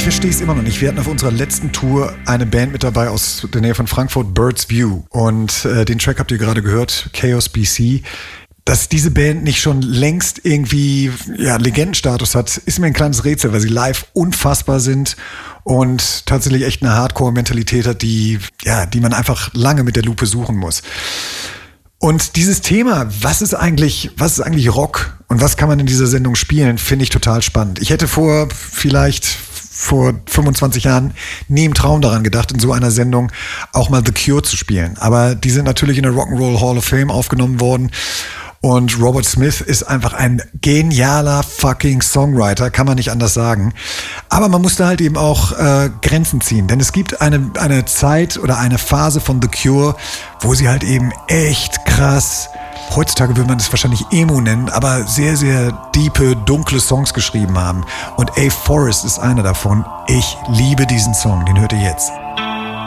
verstehe es immer noch nicht. Wir hatten auf unserer letzten Tour eine Band mit dabei aus der Nähe von Frankfurt, Birds View. Und den Track habt ihr gerade gehört, Chaos BC. Dass diese Band nicht schon längst irgendwie Legendenstatus hat, ist mir ein kleines Rätsel, weil sie live unfassbar sind und tatsächlich echt eine Hardcore-Mentalität hat, die man einfach lange mit der Lupe suchen muss. Und dieses Thema, was ist eigentlich Rock und was kann man in dieser Sendung spielen, finde ich total spannend. Ich hätte vor 25 Jahren nie im Traum daran gedacht, in so einer Sendung auch mal The Cure zu spielen. Aber die sind natürlich in der Rock'n'Roll Hall of Fame aufgenommen worden. Und Robert Smith ist einfach ein genialer fucking Songwriter, kann man nicht anders sagen. Aber man musste halt eben auch Grenzen ziehen. Denn es gibt eine Zeit oder eine Phase von The Cure, wo sie halt eben echt krass, heutzutage würde man das wahrscheinlich Emo nennen, aber sehr, sehr diepe, dunkle Songs geschrieben haben. Und A Forest ist einer davon. Ich liebe diesen Song, den hört ihr jetzt.